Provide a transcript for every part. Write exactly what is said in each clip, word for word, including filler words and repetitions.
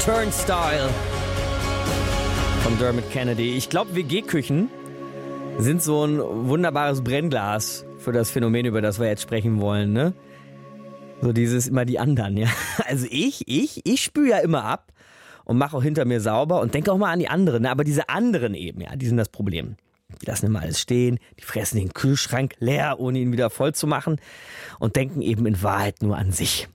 Turnstile von Dermot Kennedy. Ich glaube, W G-Küchen sind so ein wunderbares Brennglas für das Phänomen, über das wir jetzt sprechen wollen, ne? So dieses immer die anderen, ja. Also ich, ich, ich spüle ja immer ab und mache auch hinter mir sauber und denke auch mal an die anderen, ne? Aber diese anderen eben, ja, die sind das Problem. Die lassen immer alles stehen, die fressen den Kühlschrank leer, ohne ihn wieder voll zu machen und denken eben in Wahrheit nur an sich.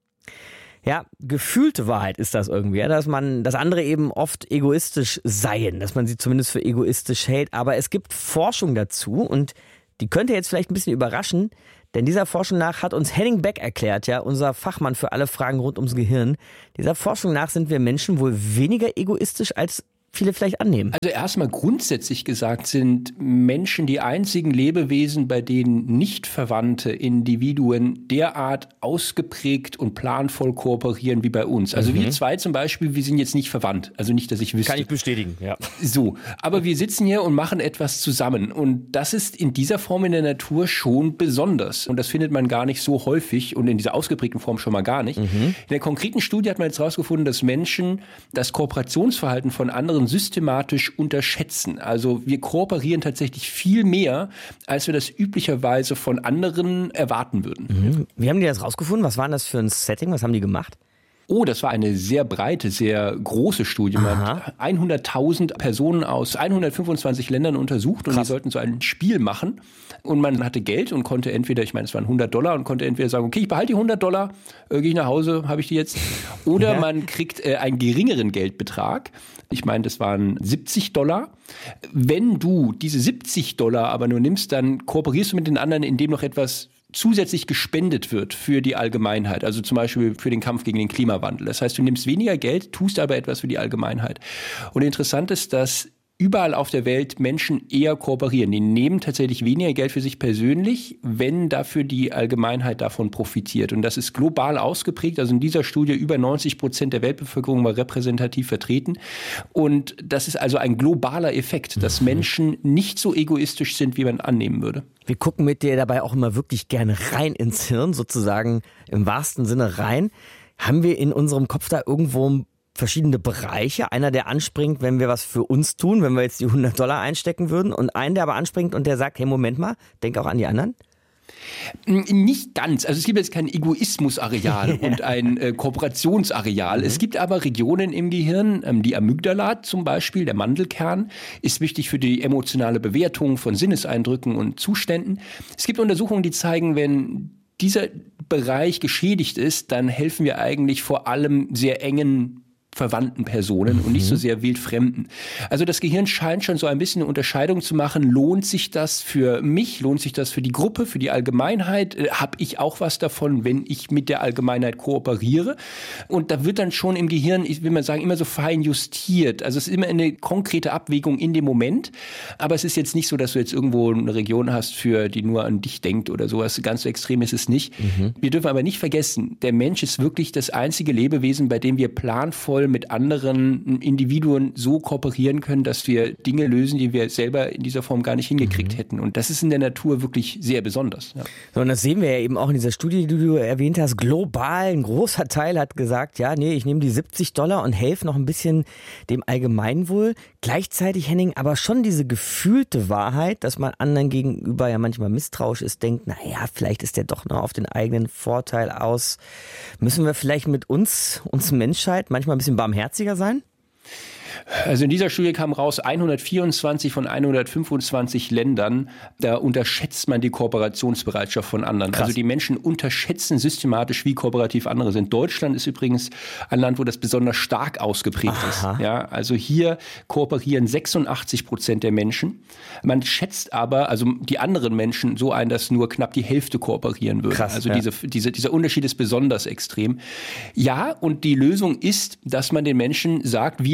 Ja, gefühlte Wahrheit ist das irgendwie, ja, dass man, dass andere eben oft egoistisch seien, dass man sie zumindest für egoistisch hält. Aber es gibt Forschung dazu und die könnte jetzt vielleicht ein bisschen überraschen, denn dieser Forschung nach hat uns Henning Beck erklärt, ja, unser Fachmann für alle Fragen rund ums Gehirn. Dieser Forschung nach sind wir Menschen wohl weniger egoistisch als viele vielleicht annehmen. Also erstmal grundsätzlich gesagt sind Menschen die einzigen Lebewesen, bei denen nicht verwandte Individuen derart ausgeprägt und planvoll kooperieren wie bei uns. Also mhm. wir zwei zum Beispiel, wir sind jetzt nicht verwandt. Also nicht, dass ich wüsste. Kann ich bestätigen, ja. So, aber wir sitzen hier und machen etwas zusammen. Und das ist in dieser Form in der Natur schon besonders. Und das findet man gar nicht so häufig und in dieser ausgeprägten Form schon mal gar nicht. Mhm. In der konkreten Studie hat man jetzt herausgefunden, dass Menschen das Kooperationsverhalten von anderen systematisch unterschätzen. Also wir kooperieren tatsächlich viel mehr, als wir das üblicherweise von anderen erwarten würden. Mhm. Wie haben die das rausgefunden? Was war das für ein Setting? Was haben die gemacht? Oh, das war eine sehr breite, sehr große Studie. Man hat hunderttausend Personen aus hundertfünfundzwanzig Ländern untersucht und Krass. Die sollten so ein Spiel machen. Und man hatte Geld und konnte entweder, ich meine, es waren hundert Dollar und konnte entweder sagen, okay, ich behalte die hundert Dollar, äh, gehe ich nach Hause, habe ich die jetzt. Oder ja. man kriegt äh, einen geringeren Geldbetrag. Ich meine, das waren siebzig Dollar. Wenn du diese siebzig Dollar aber nur nimmst, dann kooperierst du mit den anderen, indem noch etwas zusätzlich gespendet wird für die Allgemeinheit, also zum Beispiel für den Kampf gegen den Klimawandel. Das heißt, du nimmst weniger Geld, tust aber etwas für die Allgemeinheit. Und interessant ist, dass überall auf der Welt Menschen eher kooperieren. Die nehmen tatsächlich weniger Geld für sich persönlich, wenn dafür die Allgemeinheit davon profitiert. Und das ist global ausgeprägt. Also in dieser Studie über neunzig Prozent der Weltbevölkerung war repräsentativ vertreten. Und das ist also ein globaler Effekt, dass Menschen nicht so egoistisch sind, wie man annehmen würde. Wir gucken mit dir dabei auch immer wirklich gerne rein ins Hirn, sozusagen im wahrsten Sinne rein. Haben wir in unserem Kopf da irgendwo verschiedene Bereiche? Einer, der anspringt, wenn wir was für uns tun, wenn wir jetzt die hundert Dollar einstecken würden, und einen, der aber anspringt und der sagt, hey, Moment mal, denk auch an die anderen? Nicht ganz. Also es gibt jetzt kein Egoismusareal und ein äh, Kooperationsareal. Mhm. Es gibt aber Regionen im Gehirn, ähm, die Amygdala zum Beispiel, der Mandelkern, ist wichtig für die emotionale Bewertung von Sinneseindrücken und Zuständen. Es gibt Untersuchungen, die zeigen, wenn dieser Bereich geschädigt ist, dann helfen wir eigentlich vor allem sehr engen verwandten Personen und nicht so sehr wildfremden. Also das Gehirn scheint schon so ein bisschen eine Unterscheidung zu machen. Lohnt sich das für mich? Lohnt sich das für die Gruppe, für die Allgemeinheit? Äh, Habe ich auch was davon, wenn ich mit der Allgemeinheit kooperiere? Und da wird dann schon im Gehirn, ich will mal sagen, immer so fein justiert. Also es ist immer eine konkrete Abwägung in dem Moment. Aber es ist jetzt nicht so, dass du jetzt irgendwo eine Region hast, für die nur an dich denkt oder sowas. Ganz so extrem ist es nicht. Mhm. Wir dürfen aber nicht vergessen, der Mensch ist wirklich das einzige Lebewesen, bei dem wir planvoll mit anderen Individuen so kooperieren können, dass wir Dinge lösen, die wir selber in dieser Form gar nicht hingekriegt mhm. hätten. Und das ist in der Natur wirklich sehr besonders. Ja. So, und das sehen wir ja eben auch in dieser Studie, die du erwähnt hast. Global, ein großer Teil hat gesagt, ja, nee, ich nehme die siebzig Dollar und helfe noch ein bisschen dem Allgemeinwohl. Gleichzeitig, Henning, aber schon diese gefühlte Wahrheit, dass man anderen gegenüber ja manchmal misstrauisch ist, denkt, naja, vielleicht ist der doch noch auf den eigenen Vorteil aus. Müssen wir vielleicht mit uns, uns Menschheit, manchmal ein bisschen barmherziger sein? Also in dieser Studie kam raus, hundertvierundzwanzig von hundertfünfundzwanzig Ländern, da unterschätzt man die Kooperationsbereitschaft von anderen. Krass. Also die Menschen unterschätzen systematisch, wie kooperativ andere sind. Deutschland ist übrigens ein Land, wo das besonders stark ausgeprägt Aha. ist. Ja, also hier kooperieren sechsundachtzig Prozent der Menschen. Man schätzt aber, also die anderen Menschen so ein, dass nur knapp die Hälfte kooperieren würden. Krass, also ja. diese, diese, dieser Unterschied ist besonders extrem. Ja, und die Lösung ist, dass man den Menschen sagt, wie andere Menschen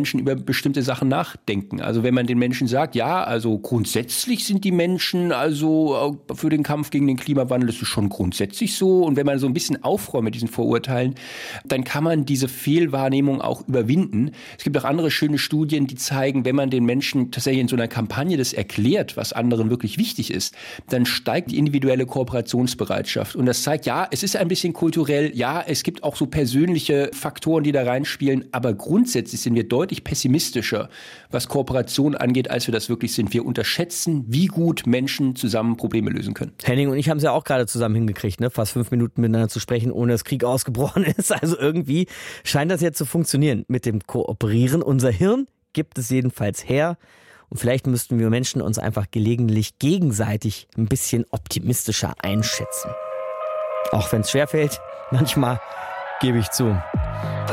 Menschen über bestimmte Sachen nachdenken. Also wenn man den Menschen sagt, ja, also grundsätzlich sind die Menschen also für den Kampf gegen den Klimawandel, das ist schon grundsätzlich so. Und wenn man so ein bisschen aufräumt mit diesen Vorurteilen, dann kann man diese Fehlwahrnehmung auch überwinden. Es gibt auch andere schöne Studien, die zeigen, wenn man den Menschen tatsächlich in so einer Kampagne das erklärt, was anderen wirklich wichtig ist, dann steigt die individuelle Kooperationsbereitschaft. Und das zeigt, ja, es ist ein bisschen kulturell, ja, es gibt auch so persönliche Faktoren, die da reinspielen, aber grundsätzlich sind wir deutlich pessimistischer, was Kooperation angeht, als wir das wirklich sind. Wir unterschätzen, wie gut Menschen zusammen Probleme lösen können. Henning und ich haben es ja auch gerade zusammen hingekriegt, ne? Fast fünf Minuten miteinander zu sprechen, ohne dass Krieg ausgebrochen ist. Also irgendwie scheint das jetzt zu funktionieren mit dem Kooperieren. Unser Hirn gibt es jedenfalls her. Und vielleicht müssten wir Menschen uns einfach gelegentlich gegenseitig ein bisschen optimistischer einschätzen. Auch wenn es schwerfällt, manchmal gebe ich zu.